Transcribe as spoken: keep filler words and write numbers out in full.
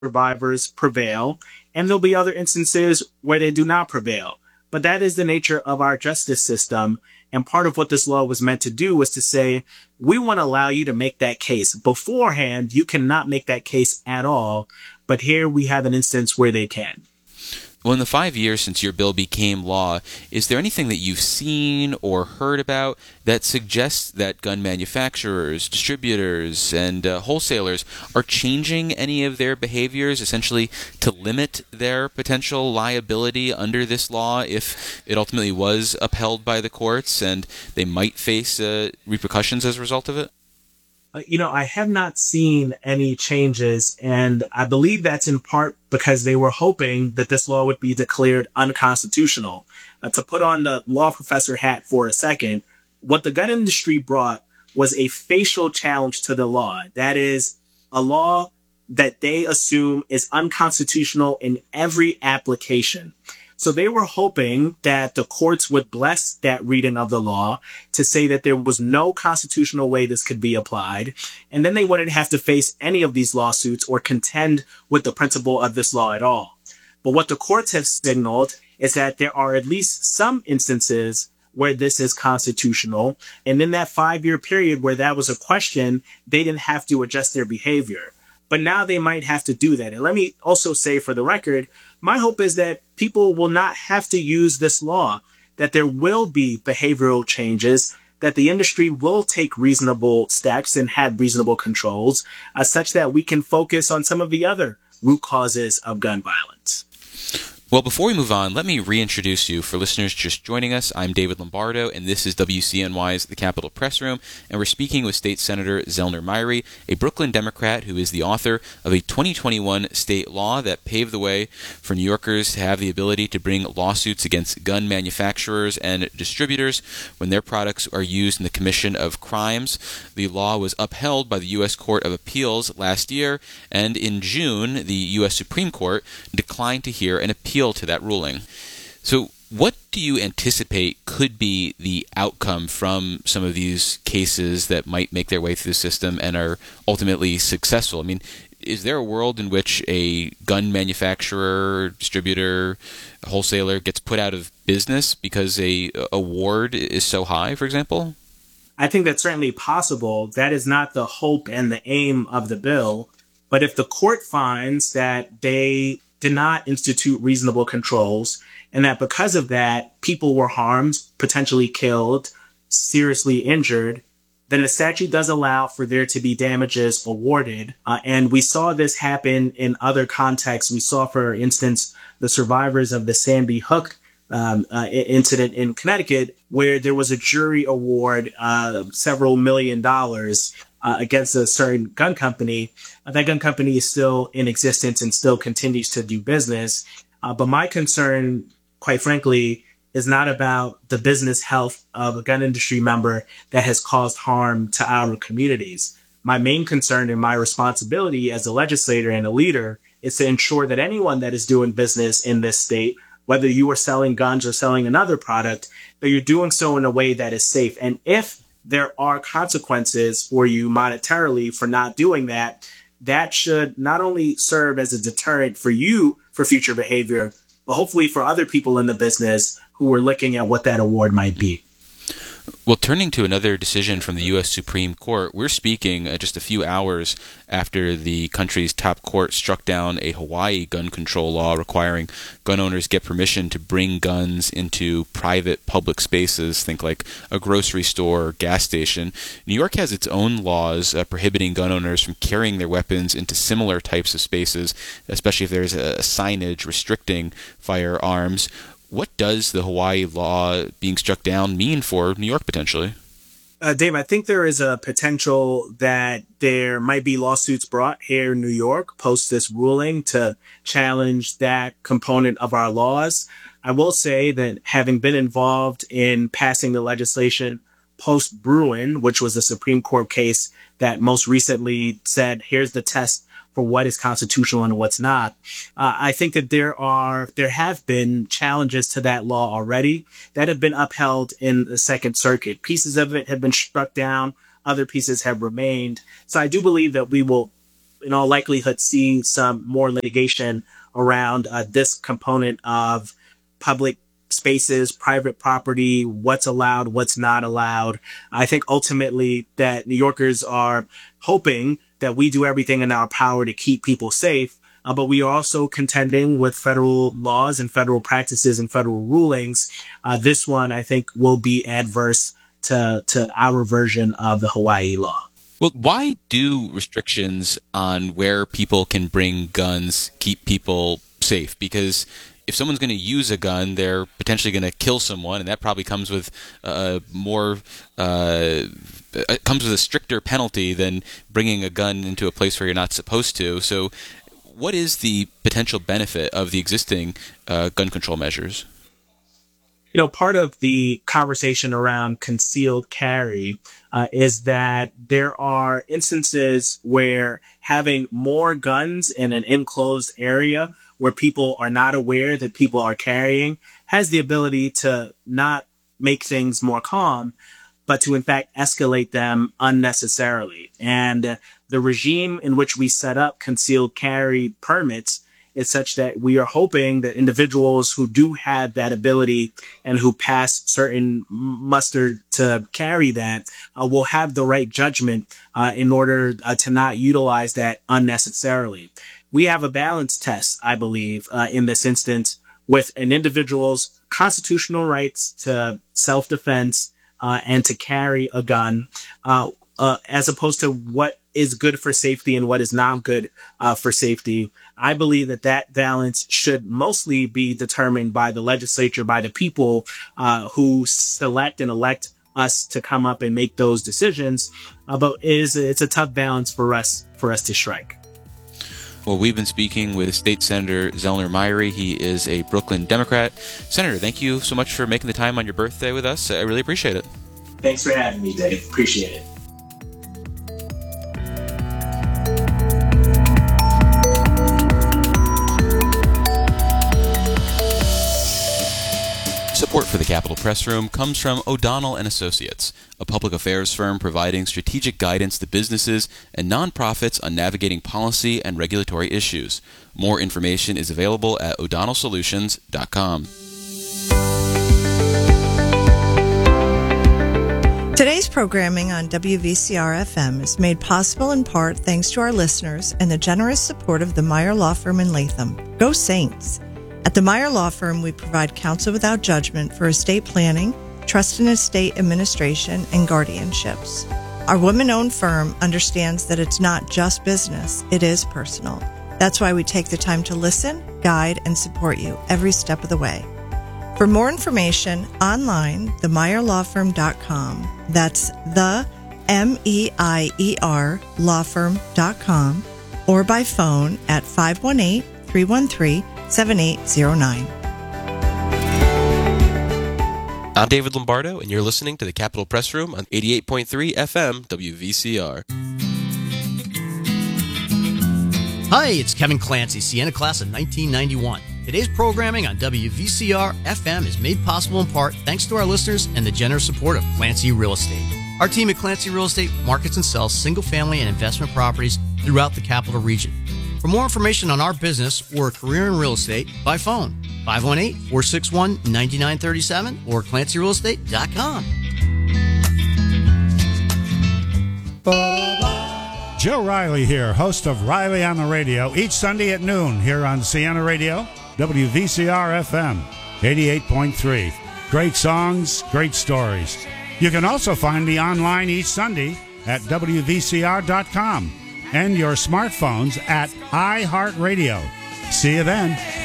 survivors prevail, and there'll be other instances where they do not prevail. But that is the nature of our justice system. And part of what this law was meant to do was to say, we want to allow you to make that case. Beforehand, you cannot make that case at all. But here we have an instance where they can. Well, in the five years since your bill became law, is there anything that you've seen or heard about that suggests that gun manufacturers, distributors, and uh, wholesalers are changing any of their behaviors, essentially to limit their potential liability under this law if it ultimately was upheld by the courts and they might face uh, repercussions as a result of it? Uh, You know, I have not seen any changes, and I believe that's in part because they were hoping that this law would be declared unconstitutional. Uh, to put on the law professor hat for a second, what the gun industry brought was a facial challenge to the law. That is, a law that they assume is unconstitutional in every application. So they were hoping that the courts would bless that reading of the law to say that there was no constitutional way this could be applied. And then they wouldn't have to face any of these lawsuits or contend with the principle of this law at all. But what the courts have signaled is that there are at least some instances where this is constitutional. And in that five-year period where that was a question, they didn't have to adjust their behavior. But now they might have to do that. And let me also say for the record, my hope is that people will not have to use this law, that there will be behavioral changes, that the industry will take reasonable steps and have reasonable controls, uh, such that we can focus on some of the other root causes of gun violence. Well, before we move on, let me reintroduce you. For listeners just joining us, I'm David Lombardo, and this is W C N Y's The Capitol Press Room, and we're speaking with State Senator Zellner Myrie, a Brooklyn Democrat who is the author of a twenty twenty-one state law that paved the way for New Yorkers to have the ability to bring lawsuits against gun manufacturers and distributors when their products are used in the commission of crimes. The law was upheld by the U S Court of Appeals last year, and in June, the U S Supreme Court declined to hear an appeal to that ruling. So what do you anticipate could be the outcome from some of these cases that might make their way through the system and are ultimately successful? I mean, is there a world in which a gun manufacturer, distributor, wholesaler gets put out of business because a award is so high, for example? I think that's certainly possible. That is not the hope and the aim of the bill. But if the court finds that they did not institute reasonable controls, and that because of that, people were harmed, potentially killed, seriously injured, then the statute does allow for there to be damages awarded. Uh, and we saw this happen in other contexts. We saw, for instance, the survivors of the Sandy Hook um, uh, incident in Connecticut, where there was a jury award uh, several million dollars Uh, against a certain gun company. Uh, that gun company is still in existence and still continues to do business. Uh, but my concern, quite frankly, is not about the business health of a gun industry member that has caused harm to our communities. My main concern and my responsibility as a legislator and a leader is to ensure that anyone that is doing business in this state, whether you are selling guns or selling another product, that you're doing so in a way that is safe. And if there are consequences for you monetarily for not doing that, that should not only serve as a deterrent for you for future behavior, but hopefully for other people in the business who are looking at what that award might be. Well, turning to another decision from the U S Supreme Court, we're speaking uh, just a few hours after the country's top court struck down a Hawaii gun control law requiring gun owners get permission to bring guns into private public spaces, think like a grocery store or gas station. New York has its own laws uh, prohibiting gun owners from carrying their weapons into similar types of spaces, especially if there's a, a signage restricting firearms. What does the Hawaii law being struck down mean for New York potentially? Uh, Dave, I think there is a potential that there might be lawsuits brought here in New York post this ruling to challenge that component of our laws. I will say that having been involved in passing the legislation post Bruen, which was the Supreme Court case that most recently said, here's the test for what is constitutional and what's not. Uh, I think that there are, there have been challenges to that law already that have been upheld in the Second Circuit. Pieces of it have been struck down. Other pieces have remained. So I do believe that we will in all likelihood see some more litigation around uh, this component of public spaces, private property, what's allowed, what's not allowed. I think ultimately that New Yorkers are hoping that we do everything in our power to keep people safe. Uh, but we are also contending with federal laws and federal practices and federal rulings. Uh, this one, I think, will be adverse to, to our version of the Hawaii law. Well, why do restrictions on where people can bring guns keep people safe? Because if someone's going to use a gun, they're potentially going to kill someone, and that probably comes with uh, more uh, it comes with a stricter penalty than bringing a gun into a place where you're not supposed to. So what is the potential benefit of the existing uh, gun control measures? You know, part of the conversation around concealed carry uh, is that there are instances where having more guns in an enclosed area where people are not aware that people are carrying has the ability to not make things more calm, but to in fact escalate them unnecessarily. And uh, the regime in which we set up concealed carry permits is such that we are hoping that individuals who do have that ability and who pass certain muster to carry that uh, will have the right judgment uh, in order uh, to not utilize that unnecessarily. We have a balance test, I believe, uh, in this instance with an individual's constitutional rights to self-defense uh, and to carry a gun, uh, uh, as opposed to what is good for safety and what is not good uh, for safety. I believe that that balance should mostly be determined by the legislature, by the people uh, who select and elect us to come up and make those decisions. Uh, but it is, it's a tough balance for us for us to strike. Well, we've been speaking with State Senator Zellner Myrie. He is a Brooklyn Democrat. Senator, thank you so much for making the time on your birthday with us. I really appreciate it. Thanks for having me, Dave. Appreciate it. Support for the Capitol Press Room comes from O'Donnell and Associates, a public affairs firm providing strategic guidance to businesses and nonprofits on navigating policy and regulatory issues. More information is available at o'donnell solutions dot com. Today's programming on W V C R F M is made possible in part thanks to our listeners and the generous support of the Meyer Law Firm in Latham. Go Saints! At the Meyer Law Firm, we provide counsel without judgment for estate planning, trust and estate administration, and guardianships. Our women-owned firm understands that it's not just business, it is personal. That's why we take the time to listen, guide, and support you every step of the way. For more information, online, the meyer law firm dot com. That's the M E I E R law firm dot com, or by phone at five one eight, three one three, seven eight zero nine. I'm David Lombardo, and you're listening to the Capitol Press Room on eighty-eight point three F M W V C R. Hi, it's Kevin Clancy, Sienna class of nineteen ninety-one. Today's programming on W V C R F M is made possible in part thanks to our listeners and the generous support of Clancy Real Estate. Our team at Clancy Real Estate markets and sells single-family and investment properties throughout the Capital Region. For more information on our business or a career in real estate, by phone, five one eight, four six one, nine nine three seven or clancy real estate dot com. Joe Riley here, host of Riley on the Radio, each Sunday at noon here on Sienna Radio, W V C R F M, eighty-eight point three. Great songs, great stories. You can also find me online each Sunday at W V C R dot com and your smartphones at iHeartRadio. See you then.